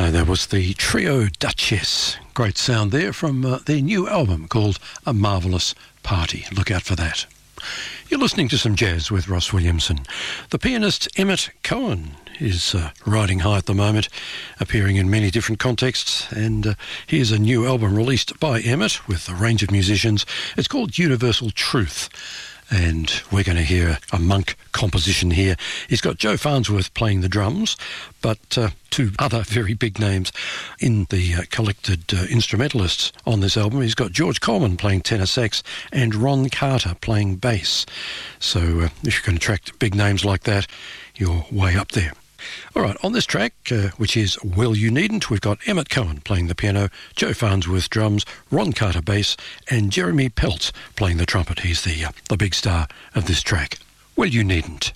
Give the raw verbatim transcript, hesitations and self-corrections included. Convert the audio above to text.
Uh, that was the Trio Duchess. Great sound there from uh, their new album called A Marvellous Party. Look out for that. You're listening to some jazz with Ross Williamson. The pianist Emmett Cohen is uh, riding high at the moment, appearing in many different contexts, and uh, here's a new album released by Emmett with a range of musicians. It's called Universal Truth, and we're going to hear a monk composition here. He's got Joe Farnsworth playing the drums, but uh, two other very big names in the uh, collected uh, instrumentalists on this album. He's got George Coleman playing tenor sax and Ron Carter playing bass. So uh, if you can attract big names like that, you're way up there. All right, on this track, uh, which is Well You Needn't, we've got Emmett Cohen playing the piano, Joe Farnsworth drums, Ron Carter bass, and Jeremy Peltz playing the trumpet. He's the, uh, the big star of this track. Well You Needn't.